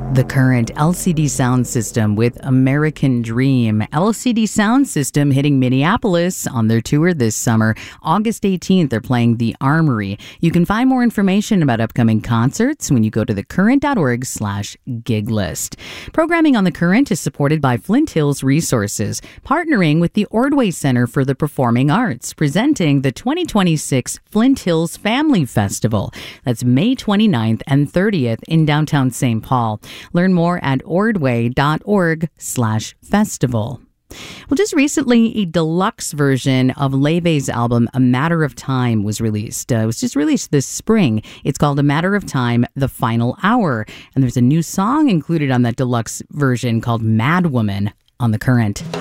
The Current LCD Sound System with American Dream. LCD Sound System hitting Minneapolis on their tour this summer. August 18th, they're playing the Armory. You can find more information about upcoming concerts when you go to thecurrent.org/gig list. Programming on The Current is supported by Flint Hills Resources, partnering with the Ordway Center for the Performing Arts, presenting the 2026 Flint Hills Family Festival. That's May 29th and 30th in downtown St. Paul. Learn more at ordway.org/festival. Well, just recently, a deluxe version of Leve's album, A Matter of Time, was released. It was just released this spring. It's called A Matter of Time, The Final Hour. And there's a new song included on that deluxe version called Mad Woman on The Current.